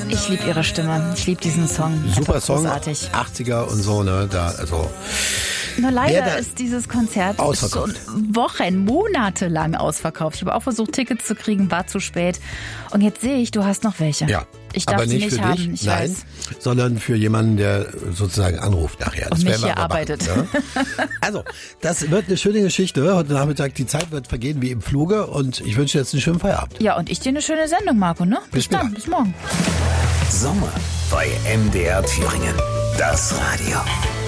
Ich liebe ihre Stimme. Ich liebe diesen Song. Super Song. Großartig. 80er und so, ne? Nur leider ist dieses Konzert ausverkauft. schon monatelang ausverkauft. Ich habe auch versucht, Tickets zu kriegen, war zu spät. Und jetzt sehe ich, du hast noch welche. Ja. Ich darf aber nicht sie nicht für haben. dich, Ich nein, weiß. sondern für jemanden, der sozusagen anruft nachher. Das Und mich werden wir hier aber arbeitet. machen, ne? Also, das wird eine schöne Geschichte. Heute Nachmittag, die Zeit wird vergehen wie im Fluge und ich wünsche dir jetzt einen schönen Feierabend. Ja, und ich dir eine schöne Sendung, Marco, ne? Bis dann, später. bis morgen. Sommer bei MDR Thüringen. Das Radio.